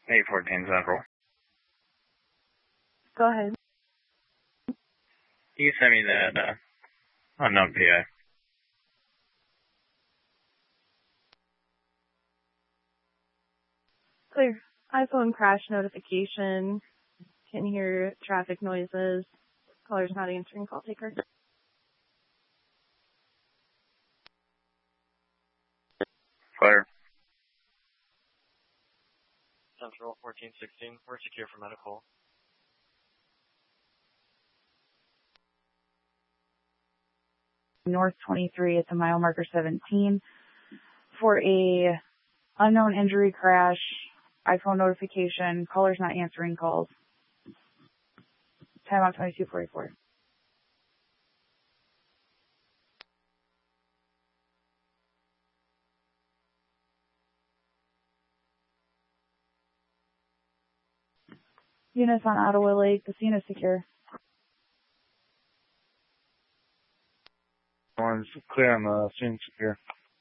814 Central. Go ahead. Can you send me that unknown PI? Clear. iPhone crash notification. Can hear traffic noises. Caller's not answering call taker. Clear. Central 1416, we're secure for medical. North 23 at the mile marker 17 for a unknown injury crash, iPhone notification, caller's not answering calls. Timeout 2244. Units on Ottawa Lake, the scene is secure. One's clear on the scene secure.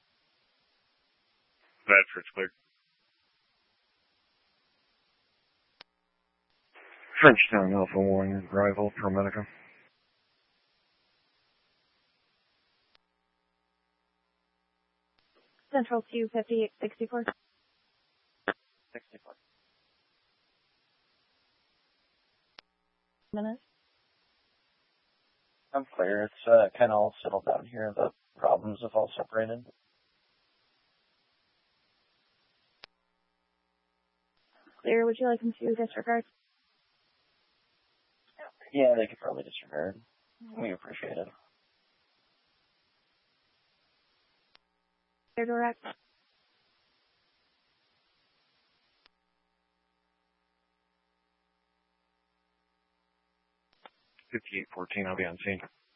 Bedford's clear. Frenchtown Alpha 1, arrival for Medica. Central 25864. 64. Minutes. I'm clear. It's kind of all settled down here. The problems have all separated. Clear. Would you like him to disregard? Yeah, they could probably disregard. We appreciate it. Clear direct. 5814, I'll be on scene.